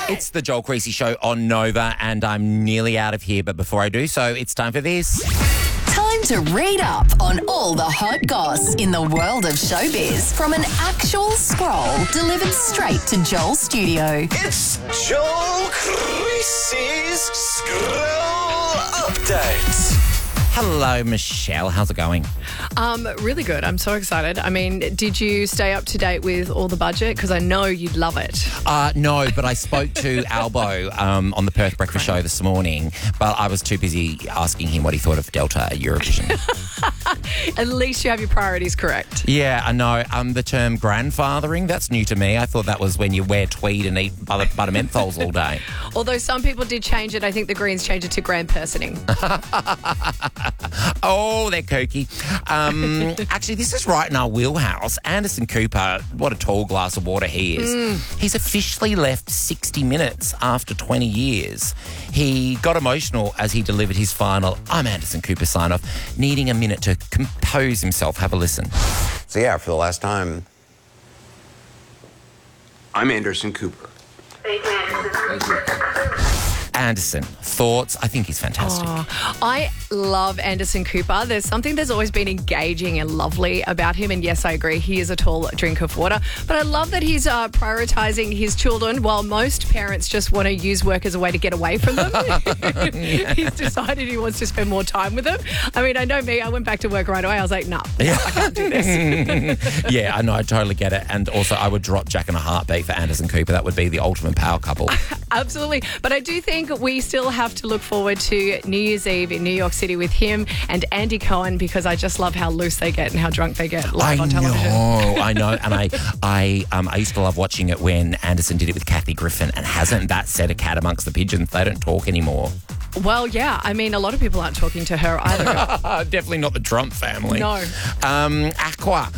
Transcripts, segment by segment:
It's the Joel Creasy Show on Nova, and I'm nearly out of here. But before I do so, it's time for this. Time to read up on all the hot goss in the world of showbiz from an actual scroll delivered straight to Joel's studio. It's Joel Creasy's Scroll Update. Hello, Michelle. How's it going? Really good. I'm so excited. I mean, did you stay up to date with all the budget? Because I know you'd love it. No, but I spoke to Albo on the Perth Breakfast Show this morning, but I was too busy asking him what he thought of Delta Eurovision. At least you have your priorities correct. Yeah, I know. The term grandfathering, that's new to me. I thought that was when you wear tweed and eat butter menthols all day. Although some people did change it. I think the Greens changed it to grandpersoning. Oh, they're kooky. Actually, this is right in our wheelhouse. Anderson Cooper, what a tall glass of water he is. He's officially left 60 Minutes after 20 years. He got emotional as he delivered his final I'm Anderson Cooper sign-off, needing a minute to compose himself. Have a listen. So yeah, for the last time, I'm Anderson Cooper. Thank you. Anderson, thoughts? I think he's fantastic. I love Anderson Cooper. There's something that's always been engaging and lovely about him. And yes, I agree, he is a tall drink of water. But I love that he's prioritising his children while most parents just want to use work as a way to get away from them. He's decided he wants to spend more time with them. I mean, I know me, I went back to work right away. I was like, nah, I can't do this. Yeah, I know, I totally get it. And also, I would drop Jack in a heartbeat for Anderson Cooper. That would be the ultimate power couple. Absolutely. But I do think we still have to look forward to New Year's Eve in New York City with him and Andy Cohen, because I just love how loose they get and how drunk they get live on television. I know. And I used to love watching it when Anderson did it with Kathy Griffin. And hasn't that set a cat amongst the pigeons? They don't talk anymore. Well, yeah. I mean, a lot of people aren't talking to her either. Definitely not the Trump family. No. Aqua.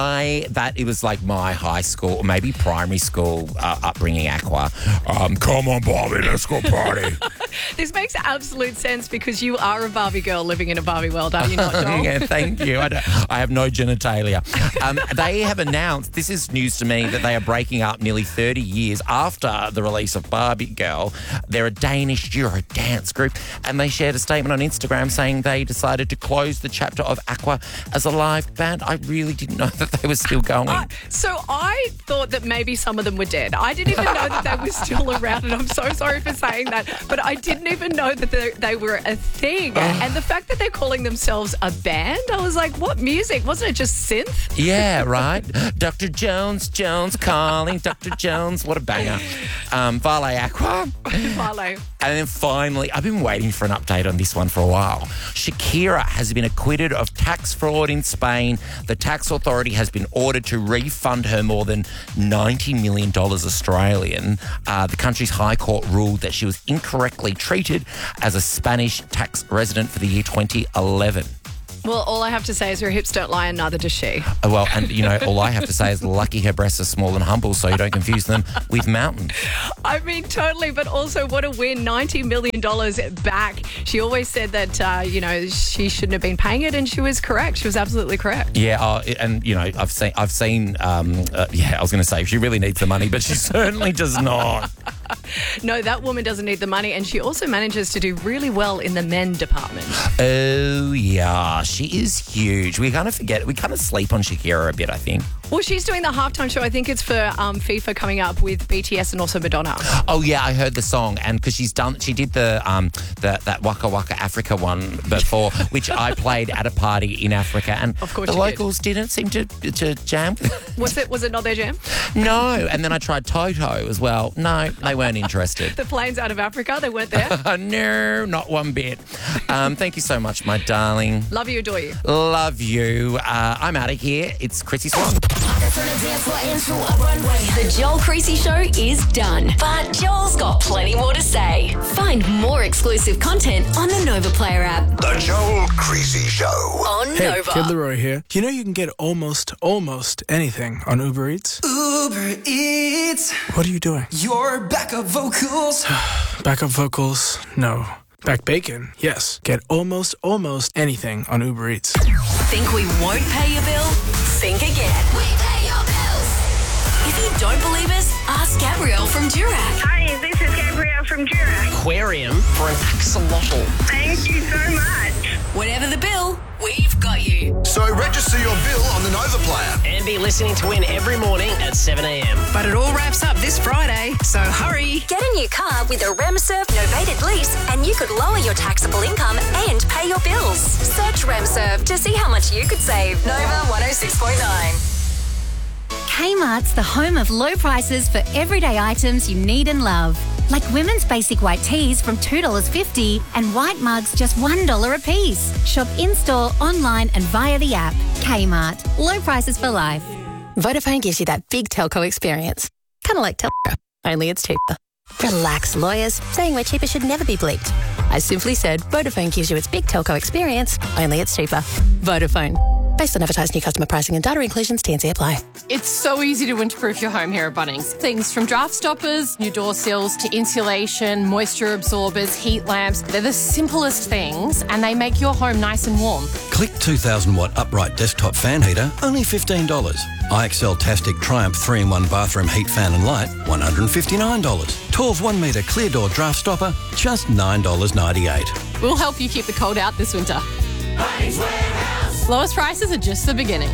It was like my high school, or maybe primary school upbringing, Aqua. Come on, Barbie, let's go party. This makes absolute sense because you are a Barbie girl living in a Barbie world, are you not, Joel? Yeah, thank you. I have no genitalia. They have announced, this is news to me, that they are breaking up nearly 30 years after the release of Barbie Girl. They're a Danish Euro dance group, and they shared a statement on Instagram saying they decided to close the chapter of Aqua as a live band. I really didn't know that they were still going. So I thought that maybe some of them were dead. I didn't even know that they were still around, and I'm so sorry for saying that, but I didn't even know that they were a thing. And the fact that they're calling themselves a band, I was like, what music? Wasn't it just synth? Yeah, right. Dr. Jones calling. Dr. Jones, what a banger. Vale Aqua. Vale. And then finally, I've been waiting for an update on this one for a while. Shakira has been acquitted of tax fraud in Spain. The tax authority has been ordered to refund her more than $90 million Australian. The country's High Court ruled that she was incorrectly treated as a Spanish tax resident for the year 2011. Well, all I have to say is her hips don't lie and neither does she. Well, and, all I have to say is lucky her breasts are small and humble, so you don't confuse them with mountains. I mean, totally, but also what a win, $90 million back. She always said that, she shouldn't have been paying it, and she was correct. She was absolutely correct. Yeah, I've seen, I was going to say, she really needs the money, but she certainly does not. No, that woman doesn't need the money, and she also manages to do really well in the men department. Oh, yeah, she is huge. We kind of sleep on Shakira a bit, I think. Well, she's doing the halftime show. I think it's for FIFA coming up with BTS and also Madonna. Oh yeah, I heard the song, and because she did that Waka Waka Africa one before, which I played at a party in Africa, and of course the locals didn't seem to jam. Was it not their jam? No, and then I tried Toto as well. No, they weren't interested. The planes out of Africa, they weren't there? No, not one bit. Thank you so much, my darling. Love you, adore you. Love you. I'm out of here. It's Chrissy Swan. The Joel Creasy Show is done, but Joel's got plenty more to say. Find more exclusive content on the Nova Player app. The Joel Creasy Show on Nova. Kid Leroy here. You know you can get almost anything on Uber Eats? Uber Eats. What are you doing? Your backup vocals. Backup vocals? No. Back bacon? Yes. Get almost anything on Uber Eats. Think we won't pay your bill? Think again. We pay your bills. If you don't believe us, ask Gabrielle from Durack. Hi, this is from Durack. Aquarium for an axolotl. Thank you so much. Whatever the bill, we've got you. So register your bill on the Nova Player. And be listening to Win every morning at 7 a.m. But it all wraps up this Friday, so hurry. Get a new car with a RemServe novated lease and you could lower your taxable income and pay your bills. Search RemServe to see how much you could save. Nova 106.9. Kmart's the home of low prices for everyday items you need and love. Like women's basic white tees from $2.50 and white mugs just $1 a piece. Shop in-store, online and via the app. Kmart. Low prices for life. Vodafone gives you that big telco experience. Kind of like telco, only it's cheaper. Relax, lawyers. Saying we're cheaper should never be bleeped. I simply said Vodafone gives you its big telco experience, only it's cheaper. Vodafone. Based on advertised new customer pricing and data inclusions, T&C apply. It's so easy to winterproof your home here at Bunnings. Things from draft stoppers, new door sills, to insulation, moisture absorbers, heat lamps. They're the simplest things and they make your home nice and warm. Click 2,000-watt upright desktop fan heater, only $15. IXL Tastic Triumph 3-in-1 bathroom heat fan and light, $159. 12 1-metre clear door draft stopper, just $9.98. We'll help you keep the cold out this winter. Bunnings Warehouse. Lowest prices are just the beginning.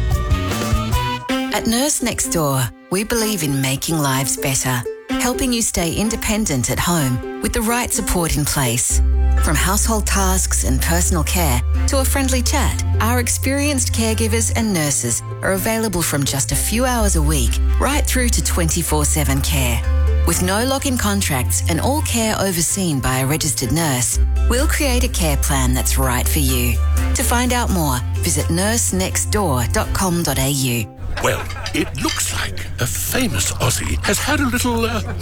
At Nurse Next Door, we believe in making lives better, helping you stay independent at home with the right support in place. From household tasks and personal care to a friendly chat, our experienced caregivers and nurses are available from just a few hours a week right through to 24/7 care. With no lock-in contracts and all care overseen by a registered nurse, we'll create a care plan that's right for you. To find out more, visit nursenextdoor.com.au. Well, it looks like a famous Aussie has had a little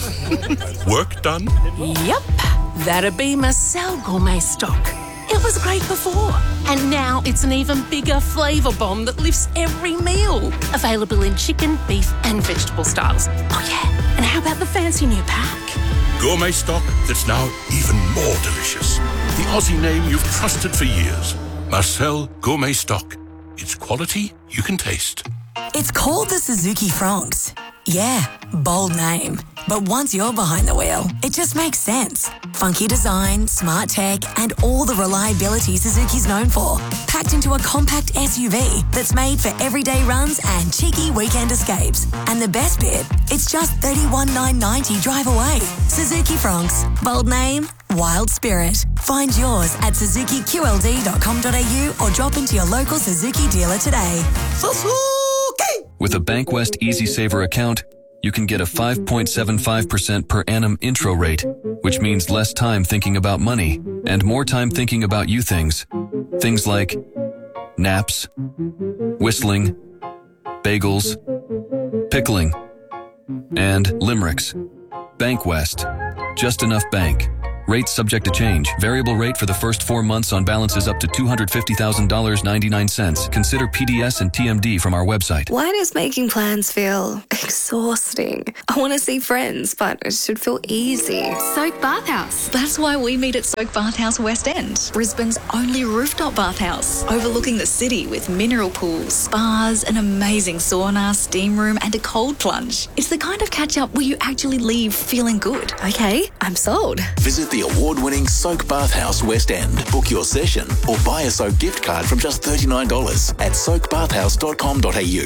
work done. Yep, that'd be Marcel Gourmet Stock. It was great before, and now it's an even bigger flavour bomb that lifts every meal. Available in chicken, beef and vegetable styles. Oh yeah, and how about the fancy new pack? Gourmet stock that's now even more delicious. The Aussie name you've trusted for years. Marcel Gourmet Stock. It's quality you can taste. It's called the Suzuki Fronx. Yeah, bold name. But once you're behind the wheel, it just makes sense. Funky design, smart tech, and all the reliability Suzuki's known for. Packed into a compact SUV that's made for everyday runs and cheeky weekend escapes. And the best bit, it's just $31,990 drive away. Suzuki Fronx. Bold name, wild spirit. Find yours at suzukiqld.com.au or drop into your local Suzuki dealer today. Suzuki! With a Bankwest Easy Saver account, you can get a 5.75% per annum intro rate, which means less time thinking about money and more time thinking about you things. Things like naps, whistling, bagels, pickling, and limericks. Bankwest. Just enough bank. Rates subject to change. Variable rate for the first 4 months on balances up to $250,000.99. Consider PDS and TMD from our website. Why does making plans feel exhausting? I want to see friends, but it should feel easy. Soak Bathhouse. That's why we meet at Soak Bathhouse West End, Brisbane's only rooftop bathhouse, overlooking the city with mineral pools, spas, an amazing sauna, steam room, and a cold plunge. It's the kind of catch-up where you actually leave feeling good. Okay, I'm sold. Visit the award-winning Soak Bathhouse West End. Book your session or buy a Soak gift card from just $39 at soakbathhouse.com.au.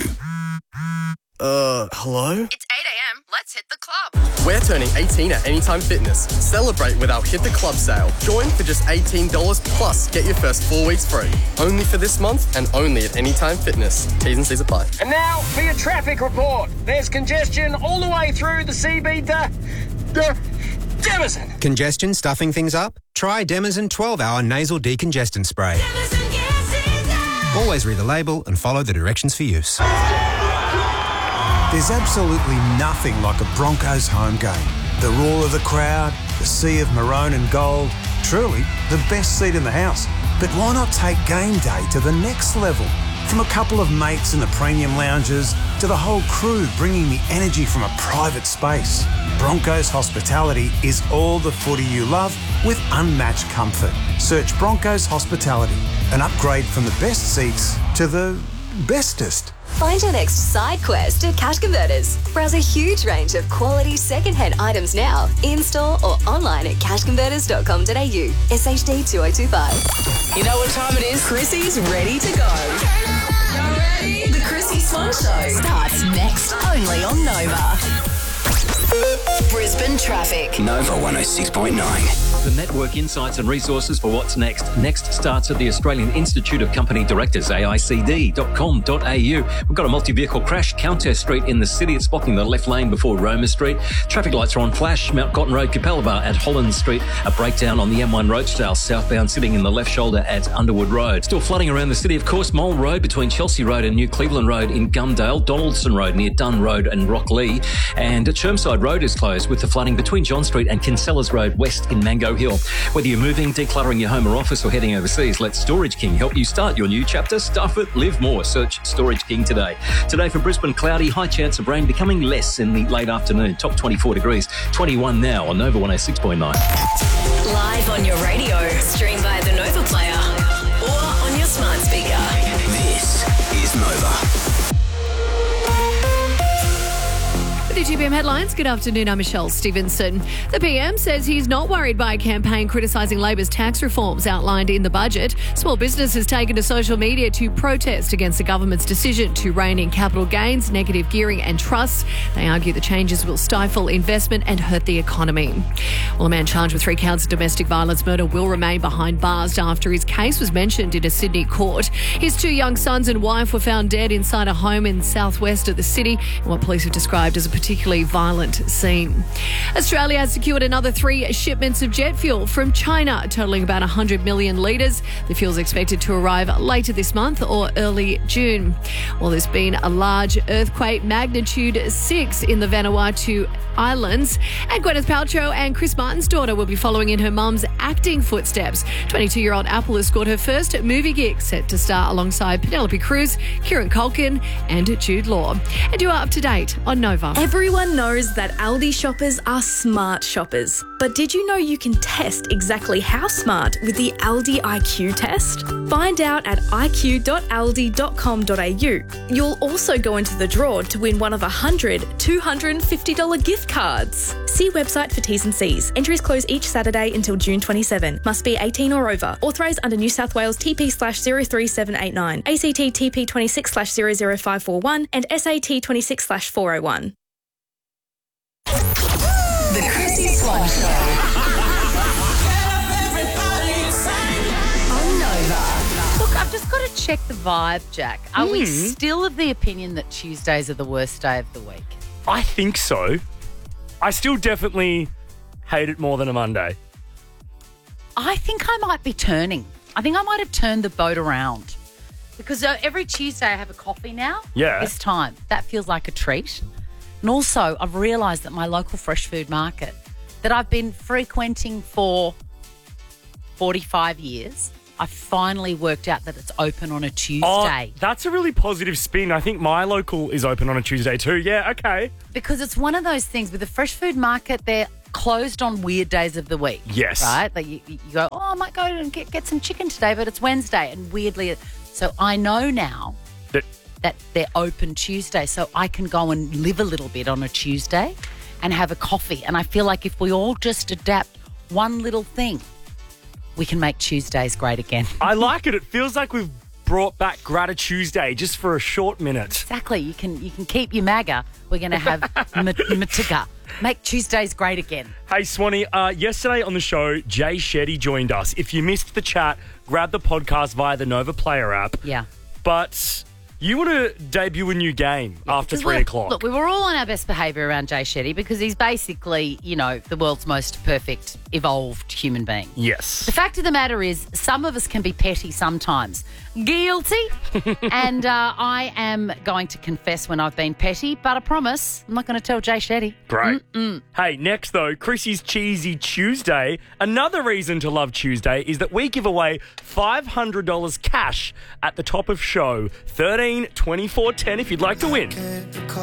Hello? It's 8 a.m. Let's hit the club. We're turning 18 at Anytime Fitness. Celebrate with our Hit the Club sale. Join for just $18 plus get your first 4 weeks free. Only for this month and only at Anytime Fitness. T's and C's apply. And now for your traffic report. There's congestion all the way through the CB to Demison. Congestion stuffing things up? Try Demison 12-hour nasal decongestant spray. Always read the label and follow the directions for use. There's absolutely nothing like a Broncos home game. The roar of the crowd, the sea of maroon and gold, truly the best seat in the house. But why not take game day to the next level? From a couple of mates in the premium lounges to the whole crew bringing the energy from a private space. Broncos Hospitality is all the footy you love with unmatched comfort. Search Broncos Hospitality, an upgrade from the best seats to the bestest. Find your next side quest at Cash Converters. Browse a huge range of quality second-hand items now, in-store or online at cashconverters.com.au. SHD 2025. You know what time it is? Chrissy's ready to go. You ready? The Chrissy Swan Show starts next only on Nova. Brisbane traffic. Nova 106.9. The network insights and resources for what's next. Next starts at the Australian Institute of Company Directors, aicd.com.au. We've got a multi-vehicle crash, Countess Street in the city. It's blocking the left lane before Roma Street. Traffic lights are on flash. Mount Cotton Road, Capalaba at Holland Street. A breakdown on the M1 Rochedale southbound sitting in the left shoulder at Underwood Road. Still flooding around the city, of course. Mole Road between Chelsea Road and New Cleveland Road in Gumdale. Donaldson Road near Dunn Road and Rocklea. And Chermside Road is closed with the flooding between John Street and Kinsellas Road west in Mango Hill. Whether you're moving, decluttering your home or office, or heading overseas, let Storage King help you start your new chapter. Stuff it, live more. Search Storage King today. Today for Brisbane, cloudy, high chance of rain, becoming less in the late afternoon. Top 24 degrees, 21 now on Nova 106.9. Live on your radio, stream via the Nova Player or on your smart speaker. This is Nova. The 2PM headlines. Good afternoon, I'm Michelle Stevenson. The PM says he's not worried by a campaign criticising Labor's tax reforms outlined in the budget. Small business has taken to social media to protest against the government's decision to rein in capital gains, negative gearing and trusts. They argue the changes will stifle investment and hurt the economy. Well, a man charged with 3 counts of domestic violence murder will remain behind bars after his case was mentioned in a Sydney court. His 2 young sons and wife were found dead inside a home in southwest of the city in what police have described as a particularly violent scene. Australia has secured another 3 shipments of jet fuel from China, totalling about 100 million litres. The fuel is expected to arrive later this month or early June. Well, there's been a large earthquake, magnitude 6 in the Vanuatu Islands, and Gwyneth Paltrow and Chris Martin's daughter will be following in her mum's acting footsteps. 22-year-old Apple has scored her first movie gig, set to star alongside Penelope Cruz, Kieran Culkin and Jude Law. And you are up to date on Nova. Everyone knows that Aldi shoppers are smart shoppers. But did you know you can test exactly how smart with the Aldi IQ test? Find out at iq.aldi.com.au. You'll also go into the draw to win one of 100 $250 gift cards. See website for T's and C's. Entries close each Saturday until June 27. Must be 18 or over. Authorised under New South Wales TP/03789, ACT TP 26/00541 and SAT 26/401. The Chrissy Swan Show. On Nova. Look, I've just got to check the vibe, Jack. Are we still of the opinion that Tuesdays are the worst day of the week? I think so. I still definitely hate it more than a Monday. I think I might be turning. I think I might have turned the boat around. Because every Tuesday I have a coffee now. Yeah. This time. That feels like a treat. And also, I've realised that my local fresh food market that I've been frequenting for 45 years, I finally worked out that it's open on a Tuesday. Oh, that's a really positive spin. I think my local is open on a Tuesday too. Yeah, okay. Because it's one of those things with the fresh food market, they're closed on weird days of the week. Yes. Right? Like you go, oh, I might go and get some chicken today, but it's Wednesday. And weirdly, so I know now that they're open Tuesday, so I can go and live a little bit on a Tuesday and have a coffee. And I feel like if we all just adapt one little thing, we can make Tuesdays great again. I like it. It feels like we've brought back Gratitude just for a short minute. Exactly. You can keep your MAGA. We're going to have Matiga. Make Tuesdays great again. Hey, Swanee, yesterday on the show, Jay Shetty joined us. If you missed the chat, grab the podcast via the Nova Player app. Yeah. But you want to debut a new game after 3 o'clock. Look, we were all on our best behaviour around Jay Shetty because he's basically, the world's most perfect, evolved human being. Yes. The fact of the matter is, some of us can be petty sometimes. Guilty. And I am going to confess when I've been petty, but I promise I'm not going to tell Jay Shetty. Great. Hey, next though, Chrissy's Cheesy Tuesday. Another reason to love Tuesday is that we give away $500 cash at the top of show 13 24 10 if you'd like to win.